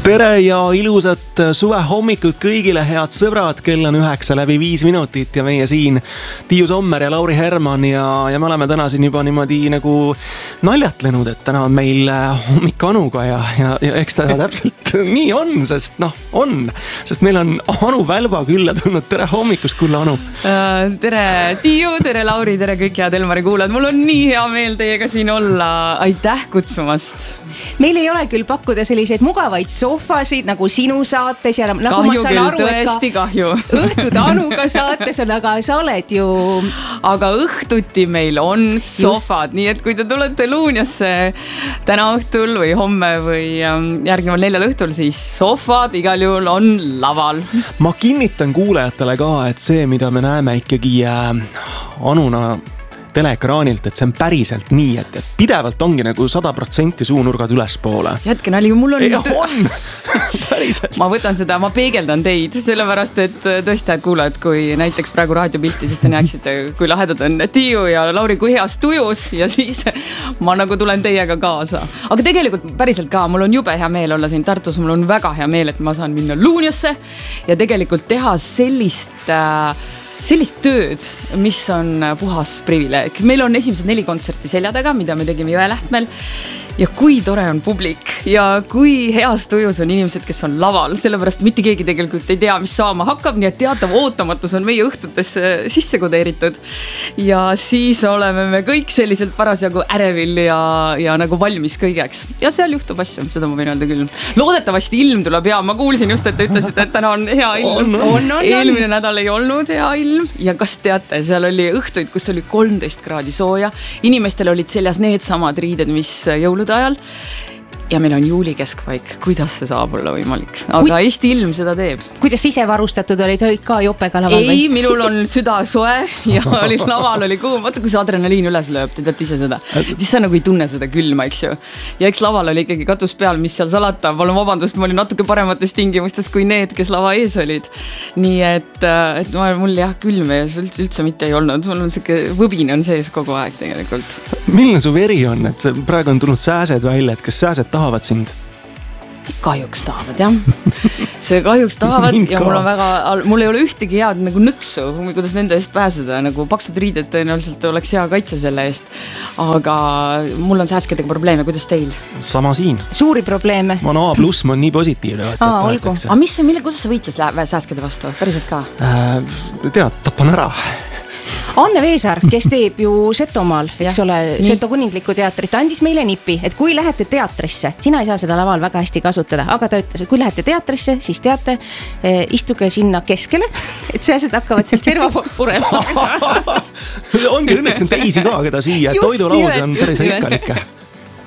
Tere ja ilusat suve hommikut kõigile, head sõbrad, kell on 9:05 ja meie siin Tiiu Sommer ja Lauri Herman ja me oleme täna siin juba niimoodi nagu naljatlenud, et täna on meil hommik Anuga ja eks ta täpselt nii on, sest meil on Anu Välba külla tulnud. Tere hommikust, kulla Anu! Tere Tiiu, tere Lauri, tere kõik head Elmari kuulajad. Mul on nii hea meel teiega siin olla. Aitäh kutsumast! Meil ei ole küll pakkuda selliseid mugavaid sohvasid nagu sinu saates ja nagu kahju ma saan küll, aru, tõesti kahju. Õhtud Anuga saates on, aga sa oled ju... Aga õhtuti meil on sohvad, nii et kui te tulete Luunjasse täna õhtul või homme või järgneval 4 õhtul, siis sohvad igal juhul on laval. Ma kinnitan kuulajatele ka, et see, mida me näeme ikkagi Anuna teleekraanilt, et see on päriselt nii, et pidevalt ongi nagu 100% suunurgad ülespoole. Jätke nali, mul on... on! Päriselt. Ma võtan seda, ma peegeldan teid, sellepärast, et tõesti kuulajad, kui näiteks praegu raadiopilti, siis te näeksite, kui lahedad on Tiiu ja Lauri, kui heas tujus ja siis ma nagu tulen teiega kaasa. Aga tegelikult päriselt ka, mul on jube hea meel olla siin Tartus, mul on väga hea meel, et ma saan minna Luunjasse ja tegelikult teha sellist tööd, mis on puhas privileeg. Meil on esimesed 4 kontserti selja taga, mida me tegime Jõelähtmel. Ja kui tore on publik ja kui heas tujus on inimesed, kes on laval, sellepärast mitte keegi tegelikult ei tea, mis saama hakkab, nii et teatav ootamatus on meie õhtutesse sisse kodeeritud. Ja siis oleme me kõik selliselt parasjagu ärevil ja nagu valmis kõigeks. Ja seal juhtub asju, seda ma võin öelda küll. Loodetavasti ilm tuleb hea, ma kuulsin just, et te ütlesite, et täna on hea ilm. Eelmine nädal ei olnud hea ilm. Ja kas teate, seal oli õhtuid, kus oli 13 kraadi sooja. Inimestel olid seljas need samad riided, mis jõulude ajal. Ja meil on juuli keskpaik. Kuidas see saab olla võimalik? Aga Eesti ilm seda teeb. Kuidas ise varustatud olid ka jopega laval? Ei, minul on süda soe ja laval oli kuum. Vaata, kui see adrenaliin üles lööb, te teate ise seda. Siis sa nagu ei tunne seda külma, eks ju. Ja eks laval oli ikkagi katus peal, mis seal salata. Palun vabandust, ma olin natuke paremates tingimustes kui need, kes lava ees olid. Nii et mul jah külm ja üldse mitte ei olnud. Mul on selline võbin on sees kogu aeg tegelikult. Milline su veri on, et praegu on tulnud sääsed välja, et kas sääsed tahavad sind? Kahjuks tahavad, jah. See kahjuks tahavad ja mul ei ole ühtegi head nagu nõksu, kuidas nende eest pääseda. Nagu paksud riided tõenäoliselt oleks hea kaitse selle eest. Aga mul on sääskedega probleeme, kuidas teil? Sama siin. Suuri probleeme. Ma on A+, ma on nii positiivne. Olgu. Aga kuidas sa võitles sääskede vastu? Päriselt ka? Tead, tapan ära. Anne Veesar, kes teeb ju Setomaal, eks ole, Seto kuninglikku teatrit, andis meile nipi, et kui lähete teatrisse, sina ei saa seda laval väga hästi kasutada, aga ta ütles, et kui lähete teatrisse, siis teate, istuge sinna keskele, et sääsed hakkavad sealt serva poolt purema. Ongi õnneks on teisi ka, keda siia, toidulaud on päris rikkalikke.